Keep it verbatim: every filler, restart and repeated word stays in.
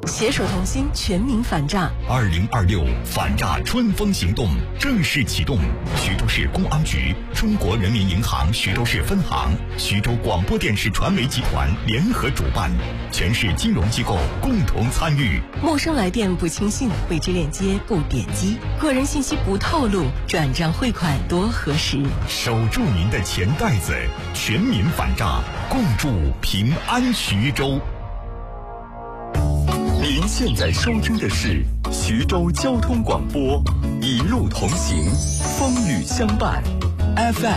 携手同心，全民反诈。 二零二六反诈春风行动正式启动。徐州市公安局、中国人民银行徐州市分行、徐州广播电视传媒集团联合主办，全市金融机构共同参与。 陌生来电不轻信，未知链接不点击，个人信息不透露，转账汇款多核实。 守住您的钱袋子，全民反诈，共筑平安徐州。 您现在收听的是徐州交通广播，一路同行，风雨相伴 ，F M